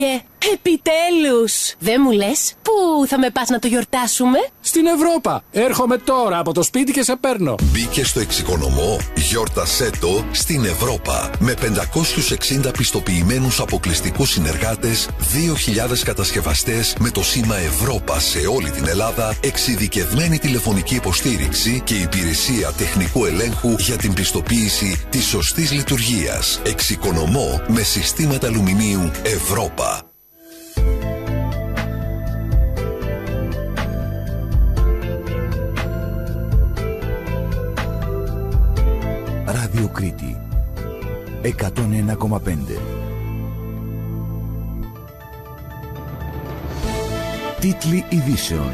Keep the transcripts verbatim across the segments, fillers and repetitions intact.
Και επιτέλους! Δεν μου λες, πού θα με πας να το γιορτάσουμε? Στην Ευρώπα. Έρχομαι τώρα από το σπίτι και σε παίρνω. Μπήκε στο εξοικονομώ, γιόρτασέ το στην Ευρώπα. Με πεντακόσιους εξήντα πιστοποιημένους αποκλειστικούς συνεργάτες, δύο χιλιάδες κατασκευαστές με το σήμα Ευρώπα σε όλη την Ελλάδα, εξειδικευμένη τηλεφωνική υποστήριξη και υπηρεσία τεχνικού ελέγχου για την πιστοποίηση της σωστής λειτουργίας. Εξοικονομώ με συστήματα αλουμινίου Ευρώπα. Ράδιο Κρήτη εκατόν ένα κόμμα πέντε. Τίτλοι ειδήσεων.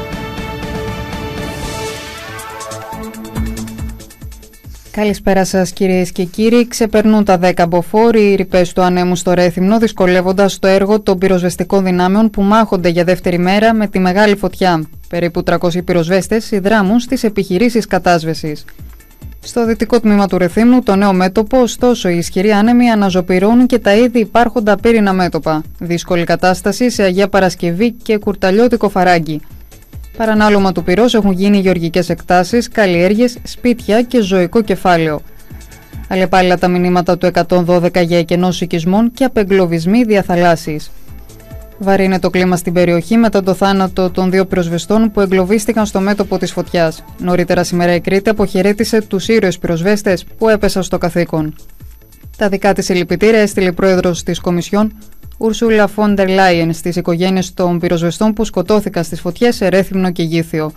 Καλησπέρα σας κυρίες και κύριοι. Ξεπερνούν τα δέκα μποφόρ οι ρηπές του ανέμου στο Ρέθυμνο, δυσκολεύοντας το έργο των πυροσβεστικών δυνάμεων που μάχονται για δεύτερη μέρα με τη μεγάλη φωτιά. Περίπου τριακόσιοι πυροσβέστες ιδράμουν στις επιχειρήσεις κατάσβεσης. Στο δυτικό τμήμα του Ρεθύμνου, το νέο μέτωπο, ωστόσο, οι ισχυροί άνεμοι αναζωπυρώνουν και τα ήδη υπάρχοντα πύρινα μέτωπα. Δύσκολη κατάσταση σε Αγία Παρασκευή και Κουρταλιώτικο Φαράγγι. Παρανάλωμα του πυρός έχουν γίνει γεωργικές εκτάσεις, καλλιέργειες, σπίτια και ζωικό κεφάλαιο. Αλλεπάλληλα τα μηνύματα του εκατόν δώδεκα για εκενώσεις οικισμών και απεγκλωβισμοί διαθαλάσσιης. Βαρύ είναι το κλίμα στην περιοχή μετά το θάνατο των δύο πυροσβεστών που εγκλωβίστηκαν στο μέτωπο της φωτιάς. Νωρίτερα σήμερα η Κρήτη αποχαιρέτησε τους ήρωες πυροσβέστες που έπεσαν στο καθήκον. Τα δικά της συλληπιτήρια έστειλε η πρόεδρος της Κομισιόν, Ούρσουλα Φόντερ Λάιεν, στις οικογένειες των πυροσβεστών που σκοτώθηκαν στις φωτιές σε Ρέθυμνο και Γήθιο.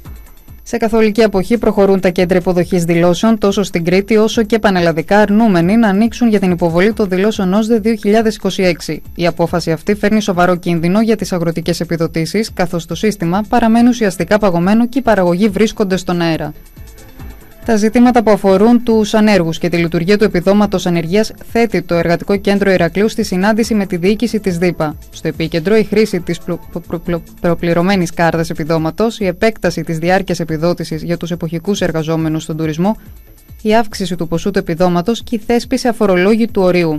Σε καθολική αποχή προχωρούν τα κέντρα υποδοχής δηλώσεων τόσο στην Κρήτη όσο και πανελλαδικά, αρνούμενοι να ανοίξουν για την υποβολή των δηλώσεων ΩΣΔΕ δύο χιλιάδες είκοσι έξι. Η απόφαση αυτή φέρνει σοβαρό κίνδυνο για τις αγροτικές επιδοτήσεις, καθώς το σύστημα παραμένει ουσιαστικά παγωμένο και οι παραγωγοί βρίσκονται στον αέρα. Τα ζητήματα που αφορούν τους ανέργους και τη λειτουργία του επιδόματος ανεργίας θέτει το Εργατικό Κέντρο Ηρακλείου στη συνάντηση με τη διοίκηση της ΔΥΠΑ. Στο επίκεντρο, η χρήση της προ... προ... προ... προπληρωμένης κάρτας επιδόματος, η επέκταση της διάρκειας επιδότησης για τους εποχικούς εργαζόμενους στον τουρισμό, η αύξηση του ποσού του επιδόματος και η θέσπιση αφορολόγητου ορίου.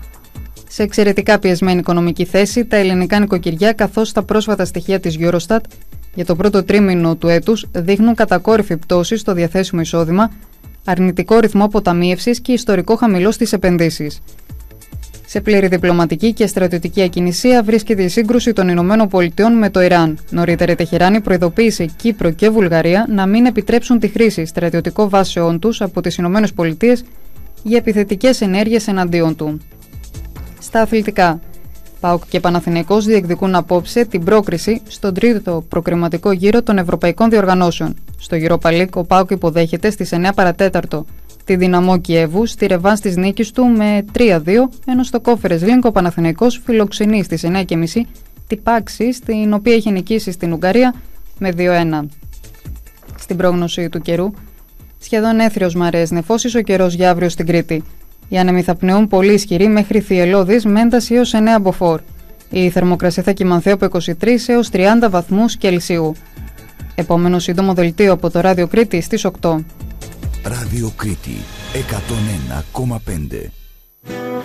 Σε εξαιρετικά πιεσμένη οικονομική θέση, τα ελληνικά νοικοκυριά, καθώς τα πρόσφατα στοιχεία της Eurostat για το πρώτο τρίμηνο του έτους δείχνουν κατακόρυφη πτώση στο διαθέσιμο εισόδημα, αρνητικό ρυθμό αποταμίευσης και ιστορικό χαμηλό στις επενδύσεις. Σε πλήρη διπλωματική και στρατιωτική ακινησία βρίσκεται η σύγκρουση των Ηνωμένων Πολιτειών με το Ιράν. Νωρίτερα η Τεχεράνη προειδοποίησε Κύπρο και Βουλγαρία να μην επιτρέψουν τη χρήση στρατιωτικών βάσεών τους από τις Ηνωμένες Πολιτείες για επιθετικές ενέργειες εναντίον του. Στα αθλητικά. ΠΑΟΚ και Παναθηναϊκός διεκδικούν απόψε την πρόκριση στον τρίτο προκριματικό γύρο των Ευρωπαϊκών Διοργανώσεων. Στο Europa League, ο ΠΑΟΚ υποδέχεται στις εννιά παρατέταρτο τη Δυναμό Κιέβου στη ρεβάνς της νίκης του με τρία δύο, ενώ στο Conference League ο Παναθηναϊκός φιλοξενεί στις εννιά και μισή τη Πάξη, στην οποία έχει νικήσει στην Ουγγαρία με δύο ένα. Στην πρόγνωση του καιρού, σχεδόν έθριος μαρέες νεφώσεις ο καιρός για αύριο στην Κρήτη. Οι άνεμοι θα πνέουν πολύ ισχυροί μέχρι θυελλώδεις με ένταση έως εννέα μποφόρ. Η θερμοκρασία θα κυμανθεί από είκοσι τρεις έως τριάντα βαθμούς Κελσίου. Επόμενο σύντομο δελτίο από το Ράδιο Κρήτη στις οκτώ. Ράδιο Κρήτη εκατόν ένα κόμμα πέντε.